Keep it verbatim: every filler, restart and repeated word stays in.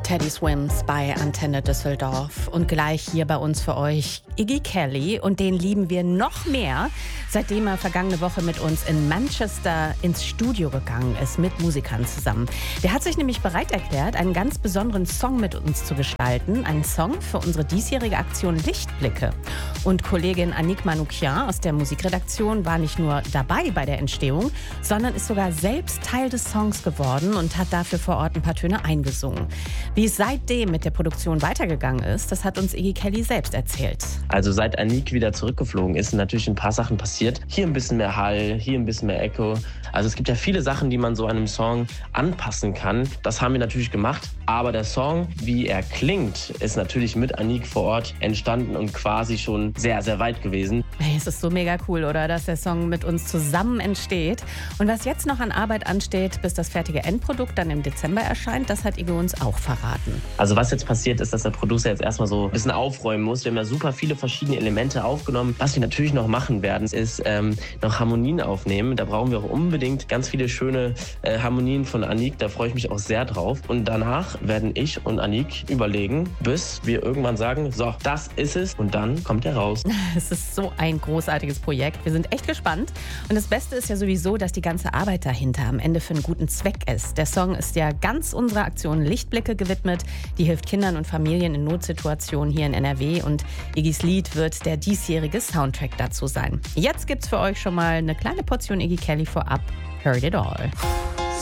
Teddy Swims bei Antenne Düsseldorf und gleich hier bei uns für euch Iggy Kelly, und den lieben wir noch mehr, seitdem er vergangene Woche mit uns in Manchester ins Studio gegangen ist, mit Musikern zusammen. Der hat sich nämlich bereit erklärt, einen ganz besonderen Song mit uns zu gestalten, einen Song für unsere diesjährige Aktion Lichtblicke. Und Kollegin Annick Manoukian aus der Musikredaktion war nicht nur dabei bei der Entstehung, sondern ist sogar selbst Teil des Songs geworden und hat dafür vor Ort ein paar Töne eingesungen. Wie es seitdem mit der Produktion weitergegangen ist, das hat uns Iggy Kelly selbst erzählt. Also seit Annick wieder zurückgeflogen ist, sind natürlich ein paar Sachen passiert. Hier ein bisschen mehr Hall, hier ein bisschen mehr Echo. Also es gibt ja viele Sachen, die man so einem Song anpassen kann. Das haben wir natürlich gemacht. Aber der Song, wie er klingt, ist natürlich mit Annick vor Ort entstanden und quasi schon sehr, sehr weit gewesen. Hey, es ist so mega cool, oder? Dass der Song mit uns zusammen entsteht. Und was jetzt noch an Arbeit ansteht, bis das fertige Endprodukt dann im Dezember erscheint, das hat Iggy uns auch verraten. Also was jetzt passiert ist, dass der Producer jetzt erstmal so ein bisschen aufräumen muss. Wir haben ja super viele verschiedene Elemente aufgenommen. Was wir natürlich noch machen werden, ist ähm, noch Harmonien aufnehmen. Da brauchen wir auch unbedingt ganz viele schöne äh, Harmonien von Annick. Da freue ich mich auch sehr drauf. Und danach werden ich und Annick überlegen, bis wir irgendwann sagen, so, das ist es. Und dann kommt er raus. Es ist so ein großartiges Projekt. Wir sind echt gespannt. Und das Beste ist ja sowieso, dass die ganze Arbeit dahinter am Ende für einen guten Zweck ist. Der Song ist ja ganz unserer Aktion Lichtblicke gewidmet. Die hilft Kindern und Familien in Notsituationen hier in N R W. Und Iggys Lied wird der diesjährige Soundtrack dazu sein. Jetzt gibt's für euch schon mal eine kleine Portion Iggy Kelly vorab. Heard it all.